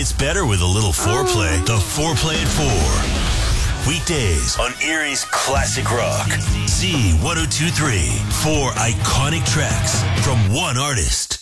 gets better with a little foreplay. The Foreplay at 4. Weekdays on Erie's Classic Rock. Z1023. 4 iconic tracks from one artist.